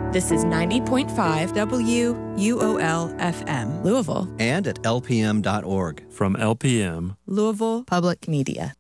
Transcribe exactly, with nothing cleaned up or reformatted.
This is ninety point five W U O L F M, Louisville. And at L P M dot org. From L P M, Louisville Public Media.